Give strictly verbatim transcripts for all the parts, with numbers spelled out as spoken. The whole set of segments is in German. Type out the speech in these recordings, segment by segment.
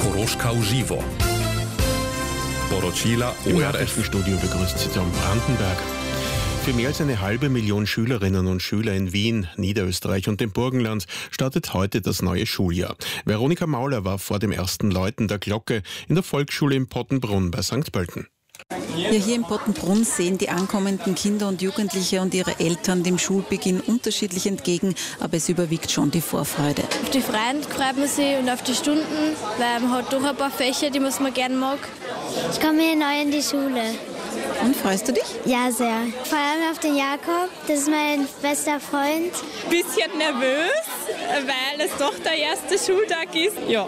Koroška v živo. Poročila Im O R F. Nachrichtenstudio begrüßt Sie Tom Brandenberg. Für mehr als eine halbe Million Schülerinnen und Schüler in Wien, Niederösterreich und dem Burgenland startet heute das neue Schuljahr. Veronika Mauler war vor dem ersten Läuten der Glocke in der Volksschule in Pottenbrunn bei Sankt Pölten. Ja, hier in Pottenbrunn sehen die ankommenden Kinder und Jugendliche und ihre Eltern dem Schulbeginn unterschiedlich entgegen, aber es überwiegt schon die Vorfreude. Auf die Freien freut man sich und auf die Stunden, weil man hat doch ein paar Fächer, die man gerne mag. Ich komme neu in die Schule. Und freust du dich? Ja, sehr. Vor allem auf den Jakob, das ist mein bester Freund. Bisschen nervös, weil es doch der erste Schultag ist. Ja,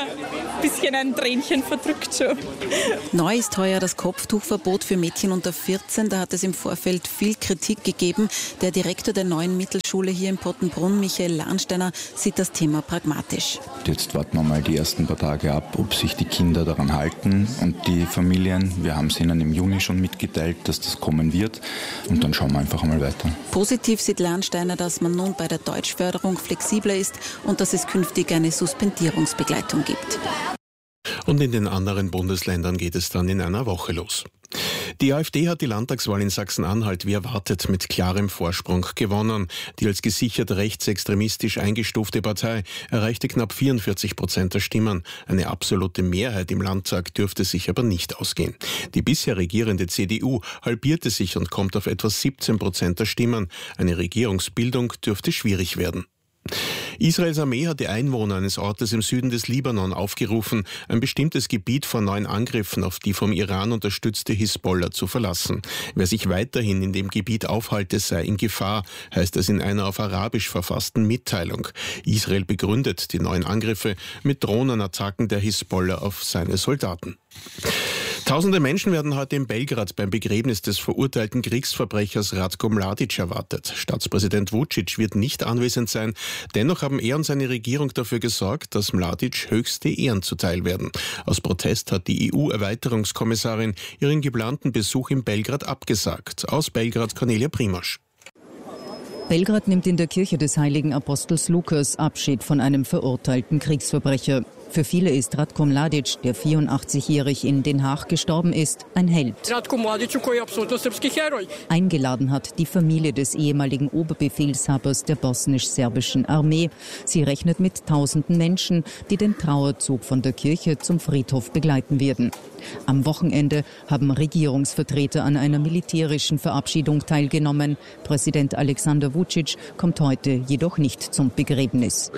ein bisschen ein Tränchen verdrückt schon. Neu ist heuer das Kopftuchverbot für Mädchen unter vierzehn. Da hat es im Vorfeld viel Kritik gegeben. Der Direktor der neuen Mittelschule hier in Pottenbrunn, Michael Lahnsteiner, sieht das Thema pragmatisch. Jetzt warten wir mal die ersten paar Tage ab, ob sich die Kinder daran halten und die Familien. Wir haben es ihnen im Juni schon mitgeteilt, dass das kommen wird. Und dann schauen wir einfach mal weiter. Positiv sieht Lahnsteiner, dass man nun bei der Deutschförderung flexibler ist und dass es künftig eine Suspendierungsbegleitung gibt. Und in den anderen Bundesländern geht es dann in einer Woche los. Die AfD hat die Landtagswahl in Sachsen-Anhalt wie erwartet mit klarem Vorsprung gewonnen. Die als gesichert rechtsextremistisch eingestufte Partei erreichte knapp vierundvierzig Prozent der Stimmen. Eine absolute Mehrheit im Landtag dürfte sich aber nicht ausgehen. Die bisher regierende C D U halbierte sich und kommt auf etwa siebzehn Prozent der Stimmen. Eine Regierungsbildung dürfte schwierig werden. Israels Armee hat die Einwohner eines Ortes im Süden des Libanon aufgerufen, ein bestimmtes Gebiet vor neuen Angriffen auf die vom Iran unterstützte Hisbollah zu verlassen. Wer sich weiterhin in dem Gebiet aufhalte, sei in Gefahr, heißt es in einer auf Arabisch verfassten Mitteilung. Israel begründet die neuen Angriffe mit Drohnenattacken der Hisbollah auf seine Soldaten. Tausende Menschen werden heute in Belgrad beim Begräbnis des verurteilten Kriegsverbrechers Ratko Mladic erwartet. Staatspräsident Vučić wird nicht anwesend sein. Dennoch haben er und seine Regierung dafür gesorgt, dass Mladic höchste Ehren zuteil werden. Aus Protest hat die E U-Erweiterungskommissarin ihren geplanten Besuch in Belgrad abgesagt. Aus Belgrad Cornelia Primosch. Belgrad nimmt in der Kirche des heiligen Apostels Lukas Abschied von einem verurteilten Kriegsverbrecher. Für viele ist Ratko Mladic, der vierundachtzigjährig in Den Haag gestorben ist, ein Held. Eingeladen hat die Familie des ehemaligen Oberbefehlshabers der bosnisch-serbischen Armee. Sie rechnet mit tausenden Menschen, die den Trauerzug von der Kirche zum Friedhof begleiten werden. Am Wochenende haben Regierungsvertreter an einer militärischen Verabschiedung teilgenommen. Präsident Alexander Vučić kommt heute jedoch nicht zum Begräbnis.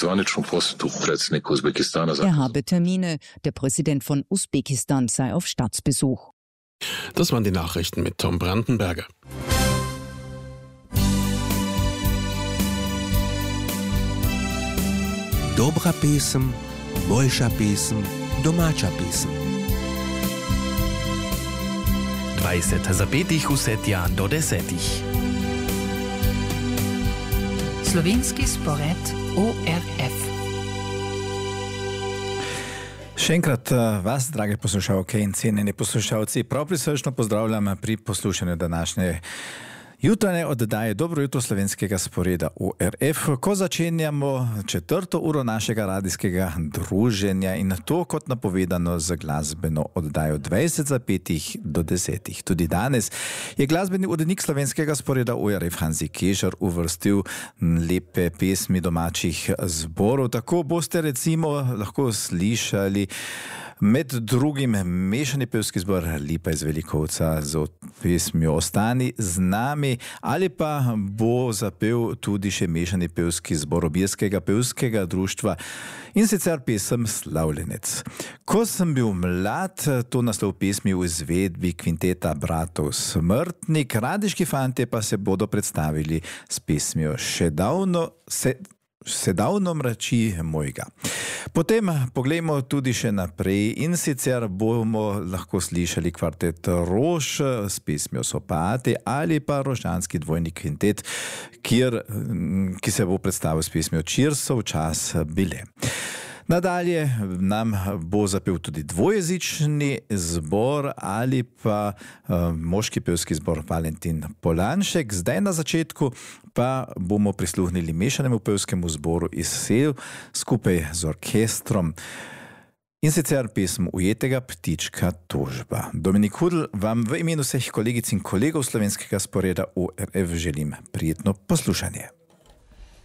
Er habe Termine. Der Präsident von Usbekistan sei auf Staatsbesuch. Das waren die Nachrichten mit Tom Brandenberger. Dobra pesem, boljša pesem, domača pesem. dvajset zapetih vsetja do desetih. Slovenski spored O R F. Še enkrat vas, drage poslušalke in cenjeni poslušalci, prav prisrčno pozdravljam pri poslušanju današnje jutranje oddaje Dobro jutro slovenskega sporeda O R F, ko začenjamo četrto uro našega radijskega druženja in to kot napovedano z glasbeno oddajo dvajset zapetih do desetih. Tudi danes je glasbeni urednik slovenskega sporeda O R F Hanzi Kežar uvrstil lepe pesmi domačih zborov. Tako boste recimo lahko slišali med drugim mešani pevski zbor Lipa iz Velikovca z pesmijo Ostani z nami, ali pa bo zapel tudi še mešani pevski zbor Obirskega pevskega društva in sicer pesem Slavljenec. Ko sem bil mlad, to naslov pesmi v izvedbi kvinteta bratov Smrtnik, radiški fantje pa se bodo predstavili s pesmijo Še davno se Se davno mrači mojga. Potem poglejmo tudi še naprej in sicer bomo lahko slišali kvartet Rož s pesmijo Sopate ali pa rožanski dvojni kvintet, kjer, ki se bo predstavil s pesmijo Čirsov čas bile. Nadalje nam bo zapel tudi dvojezični zbor ali pa uh, moški pevski zbor Valentin Polanšek. Zdaj na začetku pa bomo prisluhnili mešanemu pevskemu zboru iz Sel skupaj z orkestrom. In sicer pesem Ujetega ptička Tožba. Dominik Hudl vam v imenu vseh kolegic in kolegov slovenskega sporeda O R F želim prijetno poslušanje.